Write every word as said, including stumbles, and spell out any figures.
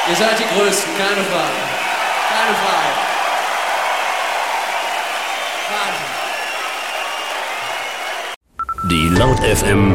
Ihr seid die Größten, keine Frage. Keine Frage. Wahnsinn. Die Laut F M